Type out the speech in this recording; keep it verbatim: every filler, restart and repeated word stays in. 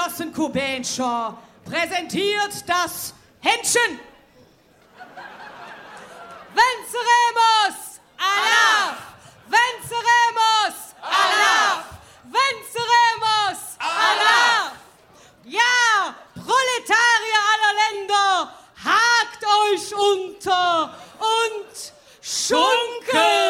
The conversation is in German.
Genossen Kubenscher präsentiert das Händchen. Venceremos! Allah! Venceremos! Allah! Venceremos! Allah! Ja, Proletarier aller Länder, hakt euch unter und schunkelt!